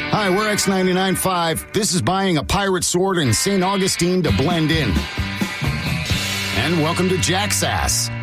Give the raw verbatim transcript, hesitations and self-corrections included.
Hi, we're X ninety-nine point five. This is buying a pirate sword in Saint Augustine to blend in. And welcome to Jacksass.